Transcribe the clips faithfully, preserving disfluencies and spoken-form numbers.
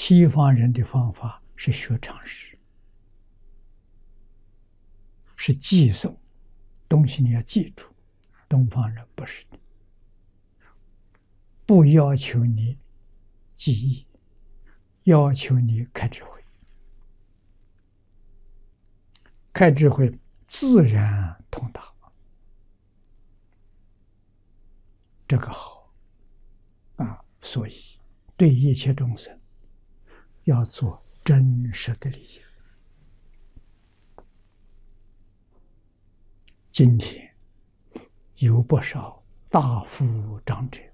西方人的方法是学常识，是记诵东西，你要记住。东方人不是的，不要求你记忆，要求你开智慧。开智慧自然通达，这个好啊！所以对一切众生要做真实的利益。今天有不少大富长者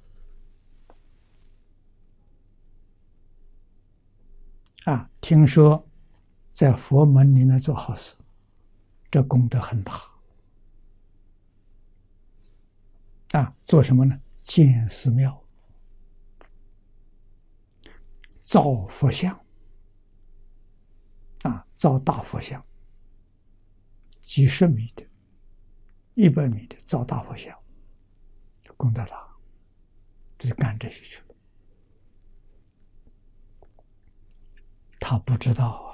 啊，听说在佛门里面做好事，这功德很大啊！做什么呢？建寺庙、造佛像啊，造大佛像，几十米的、一百米的造大佛像，功德大，就干这些去了。他不知道啊，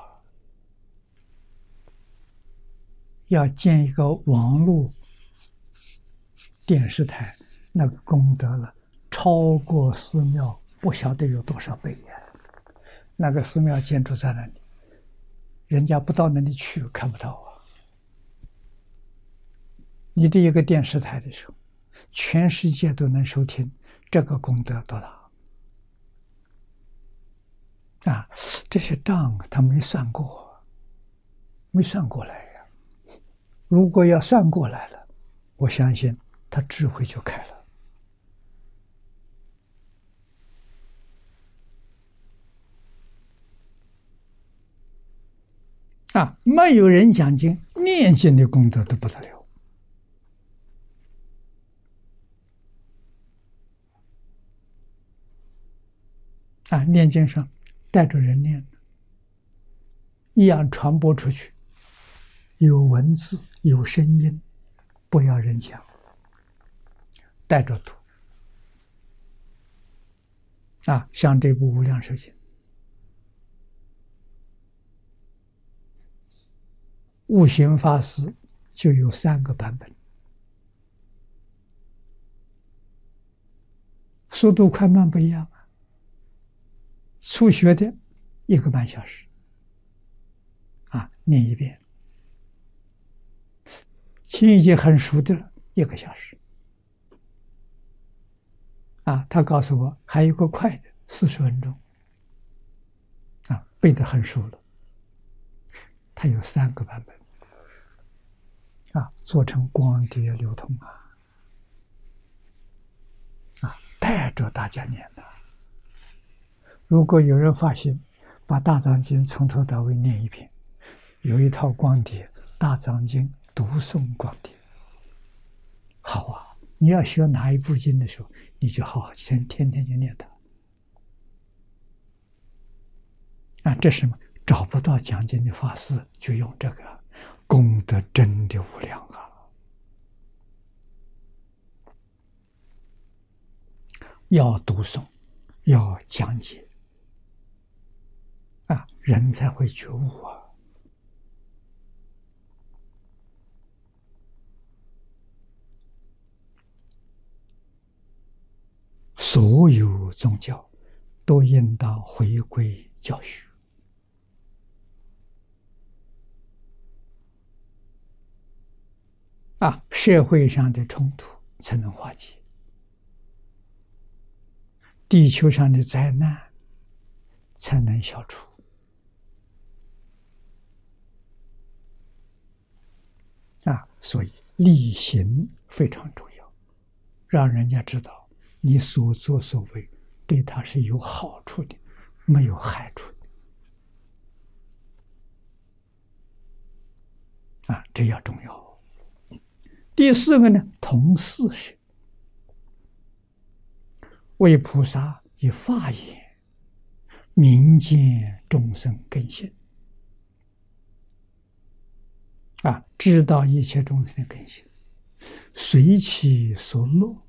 要建一个网络电视台，那个功德了超过寺庙不晓得有多少倍呀！那个寺庙建筑在那里，人家不到那里去看不到啊。你这一个电视台的时候，全世界都能收听，这个功德多大啊！这些账他没算过，没算过来呀。如果要算过来了，我相信他智慧就开了。啊，没有人讲经，念经的功德都不得了。啊，念经上带着人念，一样传播出去，有文字，有声音，不要人讲，带着读。啊，像这部《无量寿经》，悟行法师就有三个版本，速度快慢不一样啊。初学的一个半小时，啊，念一遍；已经很熟的了，一个小时。啊，他告诉我还有个快的，四十分钟。啊，背得很熟了。它有三个版本。啊，做成光碟流通啊，啊，带着大家念的。如果有人发心，把大藏经从头到尾念一遍，有一套光碟，大藏经读诵光碟。好啊，你要学哪一部经的时候，你就好好天天天就念它。啊，这是什么？找不到讲经的法师，就用这个，功德真的无量啊！要读诵，要讲解。啊，人才会觉悟啊！所有宗教都应当回归教学。啊，社会上的冲突才能化解，地球上的灾难才能消除。啊，所以力行非常重要，让人家知道你所作所为对他是有好处的，没有害处的。啊，这要重要。第四个呢，同事是为菩萨以法言，明见众生根性。啊，知道一切众生的根性，随其所乐，